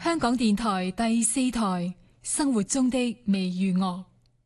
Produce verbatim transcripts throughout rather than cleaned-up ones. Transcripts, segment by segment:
香港電台第四台生活中的微娛樂。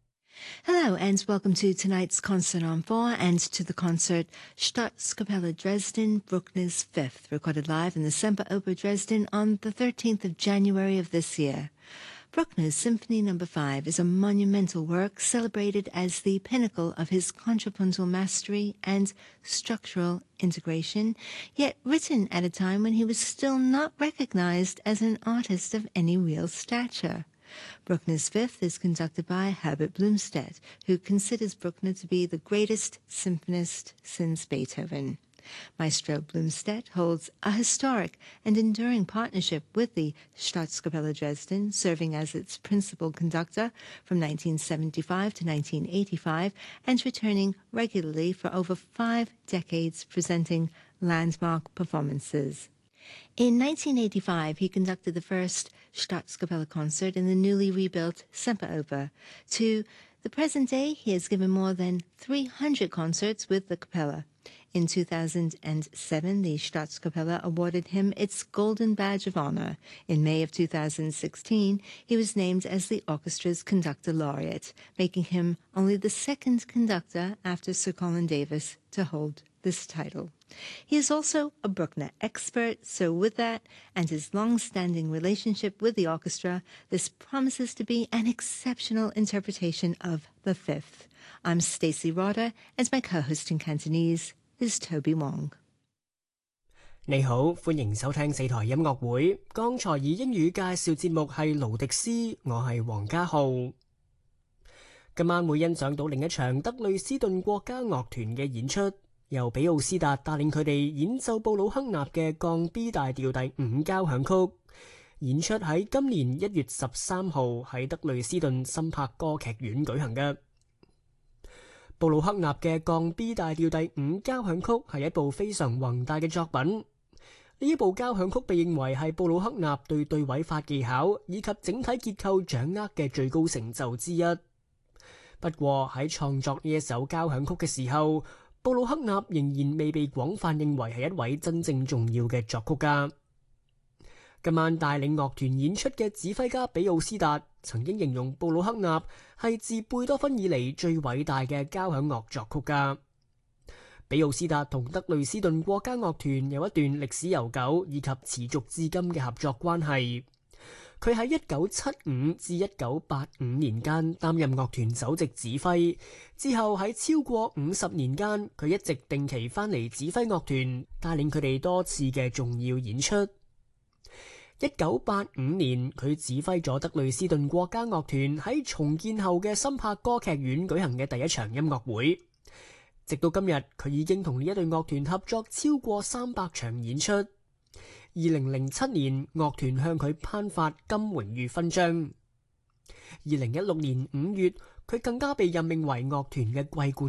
Hello and welcome to tonight's concert on four and to the concert Staatskapelle Dresden, Bruckner's Fifth, recorded live in the Semperoper Dresden on the thirteenth of January of this year. Bruckner's Symphony Number five is a monumental work celebrated as the pinnacle of his contrapuntal mastery and structural integration, yet written at a time when he was still not recognized as an artist of any real stature. Bruckner's Fifth is conducted by Herbert Blumstedt, who considers Bruckner to be the greatest symphonist since Beethoven. Maestro Blumstedt holds a historic and enduring partnership with the Staatskapelle Dresden, serving as its principal conductor from nineteen seventy-five to nineteen eighty-five and returning regularly for over five decades, presenting landmark performances. In nineteen eighty-five, he conducted the first Staatskapelle concert in the newly rebuilt Semperoper. To the present day, he has given more than three hundred concerts with the Capella. In two thousand seven, the Staatskapelle awarded him its Golden Badge of Honor. In May of two thousand sixteen, he was named as the orchestra's conductor laureate, making him only the second conductor after Sir Colin Davis to hold this title. He is also a Bruckner expert, so with that and his long-standing relationship with the orchestra, this promises to be an exceptional interpretation of the Fifth. I'm Stacey Rotter, and my co-host in Cantonese is Toby Wong. 你好，歡迎收聽四台音樂會。剛才以英語介紹節目係勞迪斯，我係黃家浩。今晚會欣賞到另一場德累斯頓國家樂團嘅演出。由比奧斯達帶領佢哋演奏布魯克納嘅降 B 大調第五交響曲，演出喺今年一月十三號喺德累斯頓森柏歌劇院舉行嘅。布魯克納嘅降 B 大調第五交響曲係一部非常宏大嘅作品，呢一部交響曲被認為係布魯克納對對位法技巧以及整體結構掌握嘅最高成就之一。不過喺創作呢一首交響曲嘅時候，布魯克納仍然未被廣泛認為係一位真正重要嘅作曲家。今晚帶領樂團演出嘅指揮家比奧斯達曾經形容布魯克納係自貝多芬以嚟最偉大嘅交響樂作曲家。比奧斯達同德累斯頓國家樂團有一段歷史悠久以及持續至今嘅合作關係。佢喺一九七五至一九八五年間擔任樂團首席指揮，之後喺超過五十年間，佢一直定期返嚟指揮樂團，帶領佢哋多次嘅重要演出。一九八五年，佢指揮咗德累斯頓國家樂團喺重建後嘅森柏歌劇院舉行嘅第一場音樂會。直到今日，佢已經同呢一隊樂團合作超過三百場演出。二零零七年，樂團向佢頒發金榮譽勳章。二零一六年五月，佢更加被任命為樂團嘅桂冠